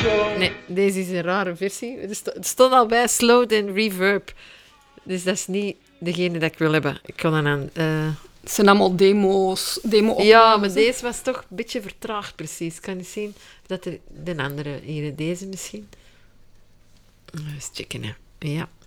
Nee, deze is een rare versie. Het stond al bij slowed en reverb. Dus dat is niet degene dat ik wil hebben. Ik kan dan aan... Het zijn allemaal demo-opnames. Ja, maar deze was toch een beetje vertraagd, precies. Ik kan niet zien dat de andere hier, deze misschien. Eens checken, hè. Ja.